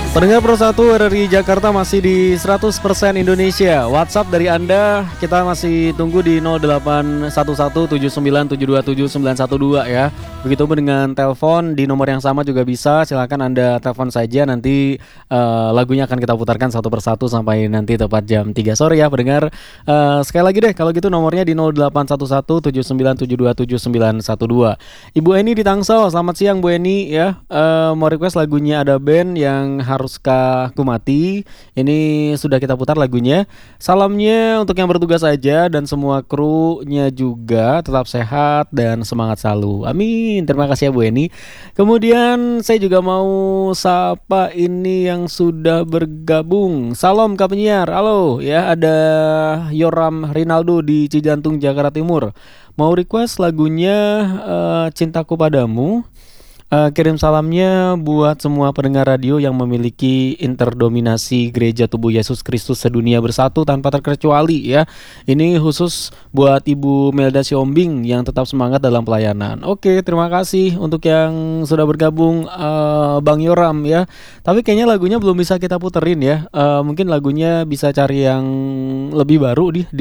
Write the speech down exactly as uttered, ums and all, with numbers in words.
Pendengar Pro satu R R I Jakarta masih di seratus persen Indonesia. WhatsApp dari Anda kita masih tunggu di nol delapan satu satu tujuh sembilan tujuh dua tujuh sembilan satu dua ya. Begitupun dengan telepon di nomor yang sama juga bisa. Silakan Anda telepon saja, nanti uh, lagunya akan kita putarkan satu persatu sampai nanti tepat jam tiga sore ya pendengar. Uh, sekali lagi deh kalau gitu nomornya di nol delapan satu satu tujuh sembilan tujuh dua tujuh sembilan satu dua. Ibu Eni di Tangsel, selamat siang Bu Eni ya. Uh, mau request lagunya ada band yang Haruskah Ku Mati. Ini sudah kita putar lagunya. Salamnya untuk yang bertugas aja dan semua krunya juga tetap sehat dan semangat selalu. Amin. Terima kasih ya Bu Eni. Kemudian saya juga mau sapa ini yang sudah bergabung. Salam Kak Penyiar. Halo ya, ada Yoram Rinaldo di Cijantung Jakarta Timur. Mau request lagunya uh, Cintaku Padamu. Uh, kirim salamnya buat semua pendengar radio yang memiliki interdominasi Gereja Tubuh Yesus Kristus sedunia bersatu tanpa terkecuali ya. Ini khusus buat Ibu Melda Siombing yang tetap semangat dalam pelayanan. Oke, terima kasih untuk yang sudah bergabung uh, Bang Yoram ya. Tapi kayaknya lagunya belum bisa kita puterin ya. Uh, mungkin lagunya bisa cari yang lebih baru di